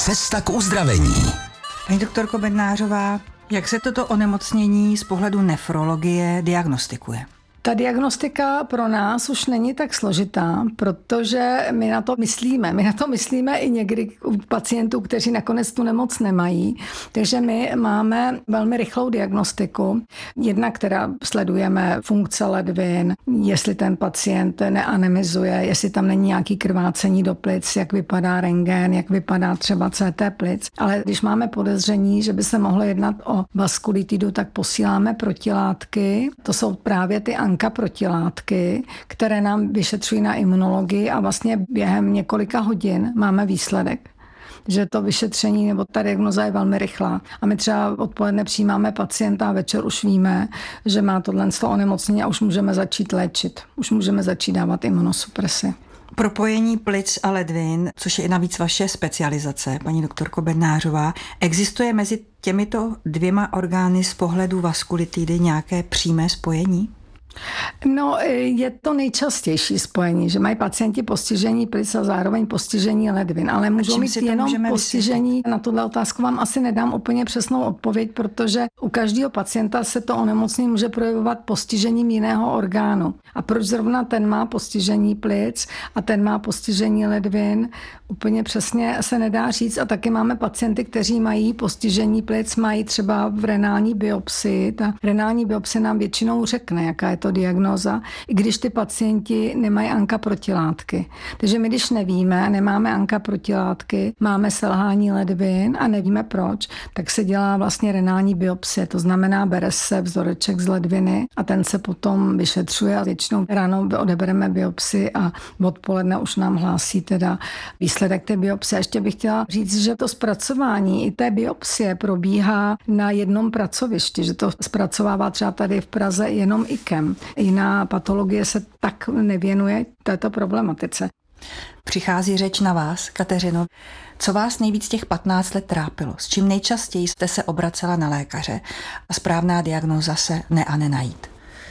Cesta k uzdravení. Paní doktorko Bednářová, jak se toto onemocnění z pohledu nefrologie diagnostikuje? Ta diagnostika pro nás už není tak složitá, protože my na to myslíme. My na to myslíme i někdy u pacientů, kteří nakonec tu nemoc nemají. Takže my máme velmi rychlou diagnostiku. Jedna, která sledujeme funkce ledvin, jestli ten pacient neanemizuje, jestli tam není nějaký krvácení do plic, jak vypadá rentgen, jak vypadá třeba CT plic. Ale když máme podezření, že by se mohlo jednat o vaskulitidu, tak posíláme protilátky. To jsou právě ty protilátky, které nám vyšetřují na imunologii a vlastně během několika hodin máme výsledek. Že to vyšetření nebo ta diagnoza je velmi rychlá. A my třeba odpoledne přijímáme pacienta a večer už víme, že má tohle onemocnění a už můžeme začít léčit. Už můžeme začít dávat imunosupresi. Propojení plic a ledvin, což je i navíc vaše specializace, paní doktorko Bednářová, existuje mezi těmito dvěma orgány z pohledu vaskulitidy nějaké přímé spojení? No, je to nejčastější spojení, že mají pacienti postižení plic a zároveň postižení ledvin, ale můžou mít jenom postižení. Na tuhle otázku vám asi nedám úplně přesnou odpověď, protože u každého pacienta se to onemocnění může projevovat postižením jiného orgánu. A proč zrovna ten má postižení plic a ten má postižení ledvin, úplně přesně se nedá říct. A taky máme pacienty, kteří mají postižení plic, mají třeba v renální biopsii. Ta renální biopsie nám většinou řekne, jaká je to diagnóza, i když ty pacienti nemají ANKA protilátky. Takže my, když nevíme, nemáme ANKA protilátky, máme selhání ledvin a nevíme proč, tak se dělá vlastně renální biopsie. To znamená, bere se vzoreček z ledviny a ten se potom vyšetřuje a většinou ráno odebereme biopsi a odpoledne už nám hlásí teda výsledek té biopsie. Ještě bych chtěla říct, že to zpracování i té biopsie probíhá na jednom pracovišti, že to zpracovává třeba tady v Praze jenom IKEM. Jiná patologie se tak nevěnuje této problematice. Přichází řeč na vás, Kateřino. Co vás nejvíc těch 15 let trápilo? S čím nejčastěji jste se obracela na lékaře a správná diagnóza se nenajít?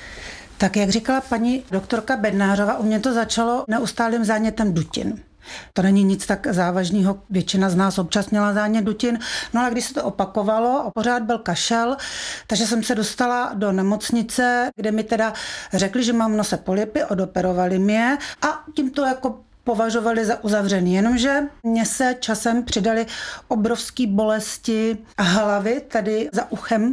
Tak jak říkala paní doktorka Bednářová, u mě to začalo neustálým zánětem dutin. To není nic tak závažného, většina z nás občas měla zánět dutin, no ale když se to opakovalo a pořád byl kašel, takže jsem se dostala do nemocnice, kde mi teda řekli, že mám v nose polypy, odoperovali mě a tím to jako považovali za uzavřený, jenomže mně se časem přidaly obrovské bolesti hlavy tady za uchem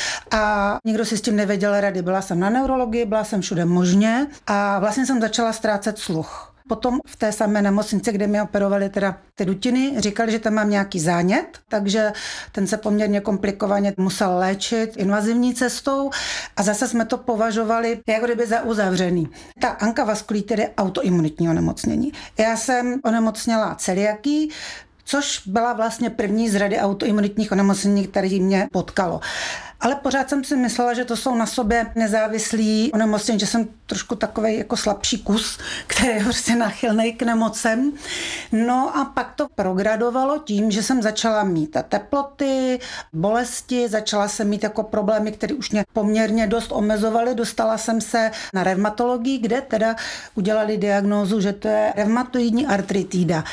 a nikdo si s tím nevěděl rady. Byla jsem na neurologii, byla jsem všude možně a vlastně jsem začala ztrácet sluch. Potom v té samé nemocnici, kde mi operovali teda ty dutiny, říkali, že tam mám nějaký zánět, takže ten se poměrně komplikovaně musel léčit invazivní cestou a zase jsme to považovali jako kdyby za uzavřený. Ta ANKA vaskulitidy je autoimunitní onemocnění. Já jsem onemocněla celiakii, což byla vlastně první z řady autoimunitních onemocnění, které mě potkalo. Ale pořád jsem si myslela, že to jsou na sobě nezávislí onemocnění, že jsem trošku takovej jako slabší kus, který je prostě náchylnej k nemocem. No a pak to progradovalo tím, že jsem začala mít teploty, bolesti, začala jsem mít jako problémy, které už mě poměrně dost omezovaly. Dostala jsem se na revmatologii, kde teda udělali diagnózu, že to je revmatoidní artritída.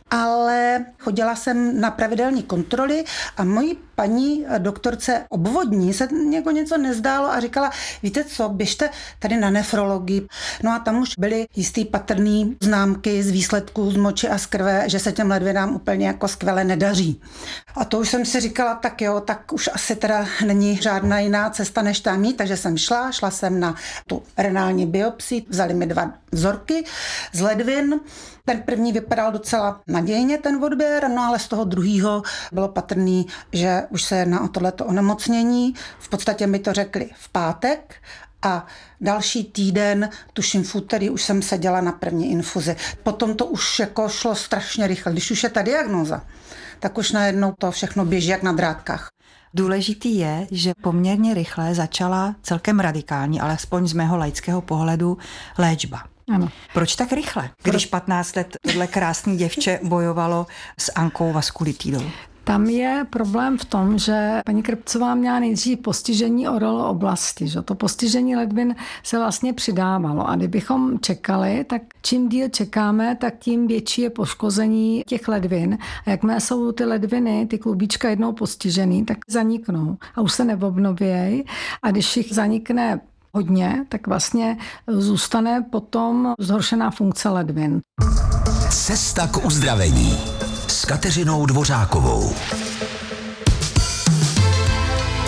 Ale chodila jsem na pravidelné kontroly a mojí paní doktorce obvodní se jako něco nezdálo a říkala, víte co, běžte tady na nefrologii. No a tam už byly jistý patrný známky z výsledků z moči a z krve, že se těm ledvinám úplně jako skvěle nedaří. A to už jsem si říkala, tak jo, tak už asi teda není žádná jiná cesta než tam jít, takže jsem šla jsem na tu renální biopsii, vzali mi 2 vzorky z ledvin. Ten první vypadal docela nadějně, ten odběr, no ale z toho druhého bylo patrný, že už se jedná o tohleto onemocnění. V podstatě mi to řekli v pátek a další týden, tuším v úterý, už jsem seděla na první infuzi. Potom to už jako šlo strašně rychle. Když už je ta diagnóza, tak už najednou to všechno běží jak na drátkách. Důležitý je, že poměrně rychle začala celkem radikální, alespoň z mého laického pohledu, léčba. Ano. Proč tak rychle, když 15 let tohle krásné děvče bojovalo s ANKou vaskulitidou? Tam je problém v tom, že paní Krpcová měla nejdřív postižení ORL oblasti. Že? To postižení ledvin se vlastně přidávalo. A kdybychom čekali, tak čím díl čekáme, tak tím větší je poškození těch ledvin. A jakmile jsou ty ledviny, ty klubíčka jednou postižený, tak zaniknou a už se neobnovějí. A když jich zanikne hodně, tak vlastně zůstane potom zhoršená funkce ledvin. Cesta k uzdravení s Kateřinou Dvořákovou.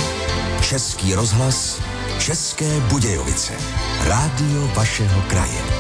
Český rozhlas, České Budějovice. Rádio vašeho kraje.